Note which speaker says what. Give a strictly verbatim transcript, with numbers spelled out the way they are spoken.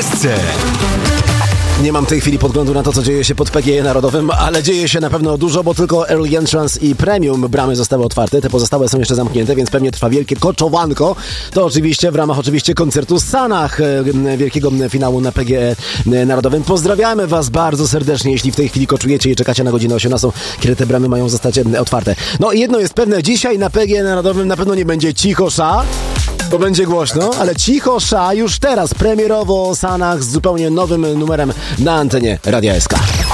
Speaker 1: S C.
Speaker 2: Nie mam w tej chwili podglądu na to, co dzieje się pod P G E Narodowym, ale dzieje się na pewno dużo, bo tylko Early Entrance i Premium bramy zostały otwarte, te pozostałe są jeszcze zamknięte, więc pewnie trwa wielkie koczowanko. To oczywiście w ramach oczywiście koncertu Sanach, wielkiego finału na P G E Narodowym. Pozdrawiamy Was bardzo serdecznie, jeśli w tej chwili koczujecie i czekacie na godzinę osiemnastą, kiedy te bramy mają zostać otwarte. No i jedno jest pewne, dzisiaj na P G E Narodowym na pewno nie będzie cicho sza, bo będzie głośno, ale cicho sza już teraz premierowo o Sanach z zupełnie nowym numerem na antenie Radia S K.